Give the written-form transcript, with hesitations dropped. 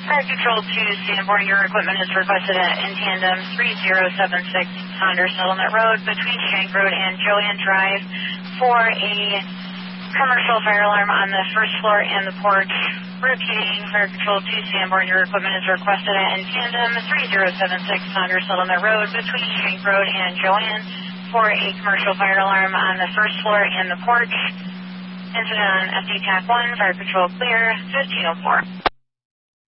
Fire Control to Sanborn, your equipment is requested at in tandem 3076 Saunders Settlement Road between Shank Road and Joanne Drive for a commercial fire alarm on the first floor and the porch. Repeating, Fire Control to Sanborn, your equipment is requested at in tandem 3076 Saunders Settlement Road between Shank Road and Joanne for a commercial fire alarm on the first floor and the porch. Incident on FD TAC 1, Fire Control clear, 1504.